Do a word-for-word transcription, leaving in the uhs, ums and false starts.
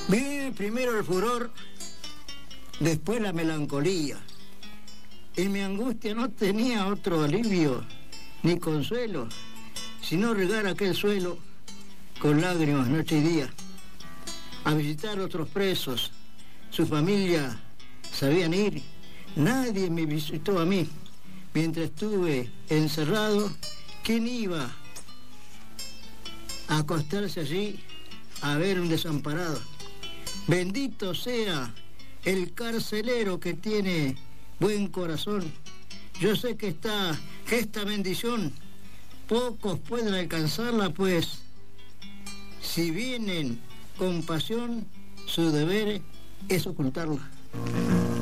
Viene primero el furor, después la melancolía. En mi angustia no tenía otro alivio ni consuelo, sino regar aquel suelo con lágrimas noche y día. A visitar otros presos, su familia sabían ir, nadie me visitó a mí. Mientras estuve encerrado, ¿quién iba a acostarse allí a ver un desamparado? Bendito sea el carcelero que tiene buen corazón. Yo sé que, está, que esta bendición pocos pueden alcanzarla, pues si vienen con pasión, su deber es ocultarla.